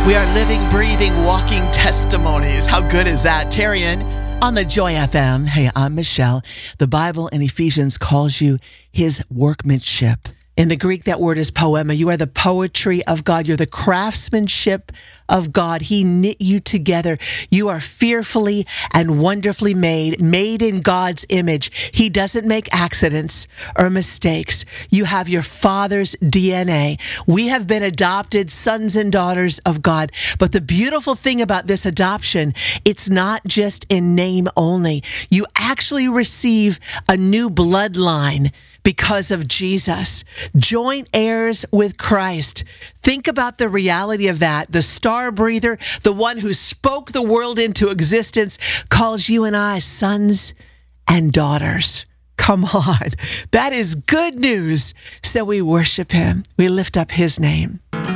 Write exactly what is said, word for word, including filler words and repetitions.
We are living, breathing, walking testimonies. How good is that? Tarian on the Joy F M. Hey, I'm Michelle. The Bible in Ephesians calls you his workmanship. In the Greek, that word is poema. You are the poetry of God. You're the craftsmanship of God. He knit you together. You are fearfully and wonderfully made, made in God's image. He doesn't make accidents or mistakes. You have your Father's D N A. We have been adopted sons and daughters of God. But the beautiful thing about this adoption, it's not just in name only. You actually receive a new bloodline because of Jesus. Joint heirs with Christ. Think about the reality of that. The star breather, the one who spoke the world into existence, calls you and I sons and daughters. Come on. That is good news. So we worship him. We lift up his name.